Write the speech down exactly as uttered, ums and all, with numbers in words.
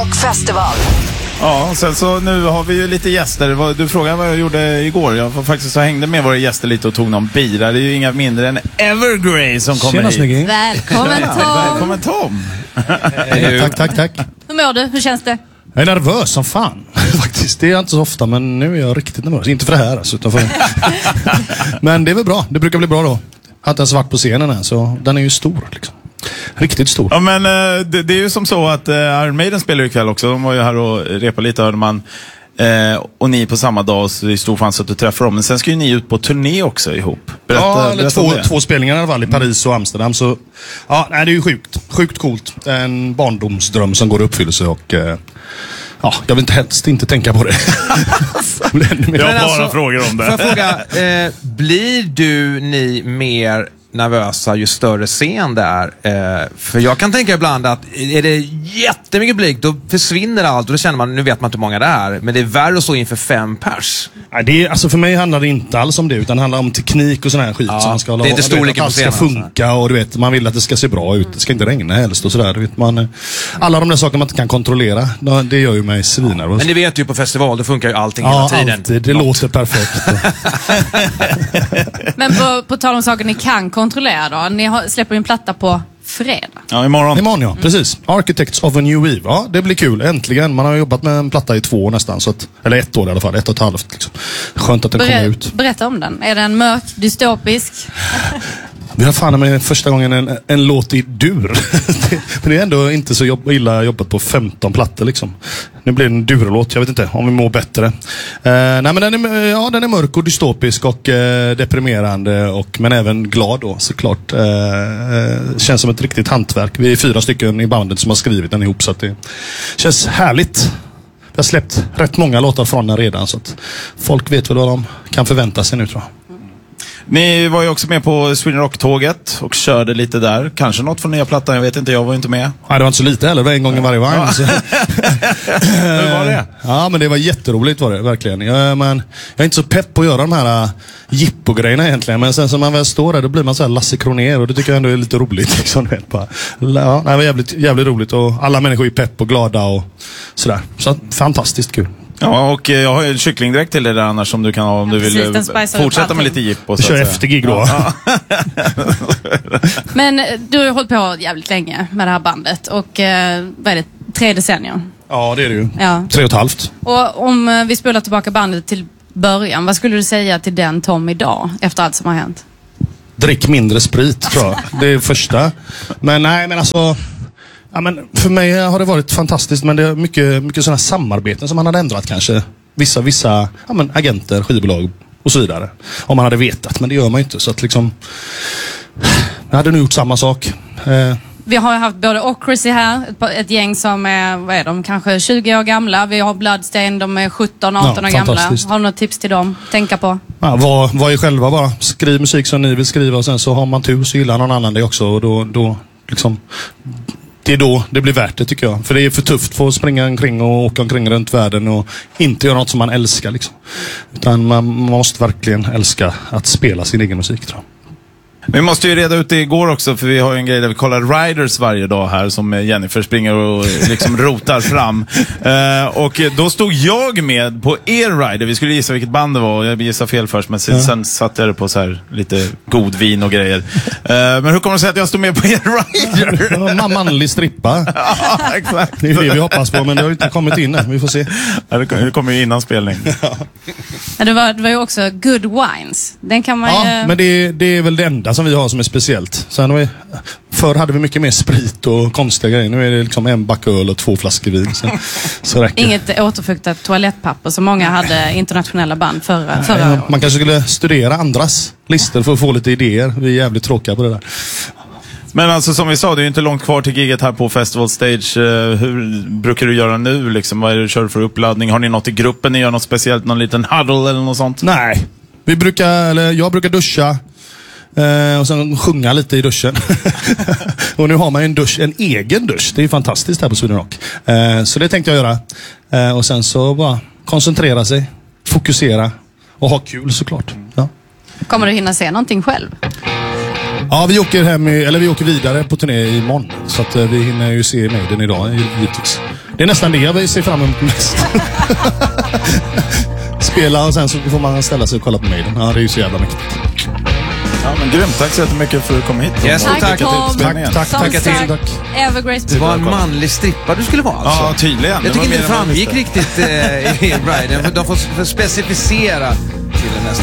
Festival. Ja, sen så nu har vi ju lite gäster. Du frågade vad jag gjorde igår. Jag var faktiskt så hängde med våra gäster lite och tog någon bira. Det är ju inga mindre än Evergrey som kommer Tjena, hit. Snygging. Välkommen Tom. Välkommen Tom. Tack, tack, tack. Hur mår du? Hur känns det? Jag är nervös som fan. Faktiskt, det är jag inte så ofta, men nu är jag riktigt nervös. Inte för det här alltså, utan för... Men det är väl bra, det brukar bli bra då. Jag har inte ens varit på scenen här, så den är ju stor liksom. Riktigt stor. Ja, men uh, det, det är ju som så att uh, Iron Maiden spelar ikväll också. De var ju här och repade lite, hörde man. Uh, och ni på samma dag, så det är stor chans att du träffar dem. Men sen ska ju ni ut på turné också ihop. Berätta, ja, eller berätta två, två spelningar i alla fall, i Paris och Amsterdam. Så ja, nej, det är ju sjukt. Sjukt coolt. En barndomsdröm som går i uppfyllelse och... Uh, ja, jag vill inte helst inte tänka på det. Jag har bara alltså, frågor om det. Får jag fråga, eh, blir du, ni mer nervösa ju större scen det är? Eh, för jag kan tänka ibland att är det jättemycket publik, då försvinner allt och då känner man, nu vet man inte hur många det är, men det är värre att stå inför fem pers. Nej, det är, alltså för mig handlar det inte alls om det, utan det handlar om teknik och sån här skit. Ja, som man ska det är inte storleken på scenen. Allt ska funka och du vet, man vill att det ska se bra ut. Det ska inte regna helst och sådär. Du vet, man, alla de där sakerna man inte kan kontrollera, det gör ju mig svinnervös. Men ni vet ju på festival, då funkar ju allting ja, hela tiden. Alltid. Det Något. låter perfekt. Men på, på tal om saker ni kan kontrollera då. Ni har, släpper en platta på fredag. Ja, imorgon. Imorgon, ja. Precis. Architects of a New Eve. Ja, det blir kul. Äntligen. Man har jobbat med en platta i två år nästan. Så att, eller ett år i alla fall. Ett och ett halvt. Liksom. Skönt att den Ber- kommer ut. Berätta om den. Är den mörk, dystopisk? Vi har fan med första gången en, en låt i dur. Men det är ändå inte så jobb, illa jobbat på femton plattor liksom. Nu blir det en durlåt, jag vet inte om vi mår bättre. Uh, nej men den är, ja, den är mörk och dystopisk och uh, deprimerande och, men även glad då såklart. Uh, uh, känns som ett riktigt hantverk. Vi är fyra stycken i bandet som har skrivit den ihop, så att det känns härligt. Vi har släppt rätt många låtar från den redan, så att folk vet väl vad de kan förvänta sig nu, tror jag. Ni var ju också med på Sweden Rock-tåget och körde lite där. Kanske något från nya plattan, jag vet inte, jag var ju inte med. Nej, det var inte så lite heller, det var en gång i varje vagn. Ja. Så. Hur var det? Ja, men det var jätteroligt var det, verkligen. Jag, men, jag är inte så pepp på att göra de här uh, jippo-grejerna egentligen. Men sen som man väl står där, då blir man så här Lasse Kronér. Och det tycker jag ändå är lite roligt. Liksom, vet, bara. Ja, det var jävligt, jävligt roligt. Och alla människor är pepp och glada och sådär. Så fantastiskt kul. Ja, och jag har ju en kycklingdräkt till dig där annars, som du kan ha om Ja, du precis, vill den spicar upp fortsätta med allting. lite jippo. Vi kör efter gig då. Ja. Men du har ju hållit på jävligt länge med det här bandet. Och eh, vad är det? Tre decennier. Ja, det är det ju. Ja. Tre och ett halvt. Och om eh, vi spolar tillbaka bandet till början. Vad skulle du säga till den Tom idag? Efter allt som har hänt? Drick mindre sprit, tror jag. Det är första. Men nej, men alltså... Ja, men för mig har det varit fantastiskt, men det är mycket, mycket sådana samarbeten som man hade ändrat kanske. Vissa, vissa ja, men agenter, skivbolag och så vidare. Om man hade vetat, men det gör man ju inte. Så att liksom... Jag hade nog gjort samma sak. Eh, Vi har haft både Ocracy här, ett, ett gäng som är, vad är de, kanske tjugo år gamla. Vi har Bloodstain, de är sjutton arton Ja, år gamla. fantastiskt. Har du något tips till dem? Tänka på? ja, var, var er själva bara. Skriv musik som ni vill skriva och sen så har man tur så gillar någon annan det också. Och då, då liksom... Det är då det blir värt det, tycker jag. För det är för tufft för att springa omkring och åka omkring runt världen och inte göra något som man älskar liksom. Utan man, man måste verkligen älska att spela sin egen musik, tror jag. Vi måste ju reda ut det igår också, för vi har ju en grej där vi kollar riders varje dag här som Jennifer springer och liksom rotar fram. Uh, och då stod jag med på er rider. Vi skulle gissa vilket band det var. Jag gissade fel först, men sen, ja. sen satte jag det på så här lite god vin och grejer. Uh, men hur kommer det sig att jag stod med på er rider? Ja, manlig strippa. Ja, exakt. Det är det vi hoppas på, men det har ju inte kommit in än. Vi får se. Ja, det kommer ju innan spelning. Ja, det, var, det var ju också Good Wines. Den kan man Ja, ju... men det, det är väl det enda som vi har som är speciellt. Sen har vi, förr hade vi mycket mer sprit och konstiga grejer. Nu är det liksom en back öl och två flaskor vin. Så, så räcker. Inget återfuktat toalettpapper som många hade internationella band förra, förra Nej, året. man kanske skulle studera andras listor för att få lite idéer. Vi är jävligt tråkiga på det där. Men alltså som vi sa, det är ju inte långt kvar till giget här på Festival Stage. Uh, hur brukar du göra nu liksom? Vad är det du kör för uppladdning? Har ni något i gruppen? Ni gör något speciellt? Någon liten huddle eller något sånt? Nej, vi brukar, eller jag brukar duscha. Eh, och sen sjunga lite i duschen. Och nu har man ju en dusch, en egen dusch. Det är ju fantastiskt här på Sweden Rock. Eh, så det tänkte jag göra. Eh, och sen så bara koncentrera sig, fokusera och ha kul såklart. Ja. Kommer du hinna se någonting själv? Ja, vi åker hem i, eller vi åker vidare på turné imorgon. Så att eh, vi hinner ju se Maiden idag givetvis. Det är nästan det jag ser fram emot mest. Spela och sen så får man ställa sig och kolla på mejlen. Ja, det är ju så jävla mäktigt. Ja, men grymt. Tack så jättemycket för att du kom hit. Yes, och tack. Tack, tack, Som tack, sagt, tack. Evergrace. Det var en manlig strippa du skulle vara alltså. Ja, tydligen. Jag Det var tycker mer inte det än vad jag framgick visste. riktigt eh, i Briden. De får, får specificera till nästa.